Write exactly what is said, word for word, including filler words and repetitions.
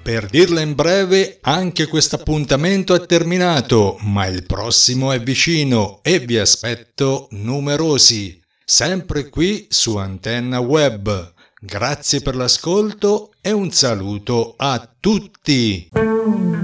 Per dirla in breve, anche questo appuntamento è terminato, ma il prossimo è vicino e vi aspetto numerosi, sempre qui su Antenna Web. Grazie per l'ascolto e un saluto a tutti!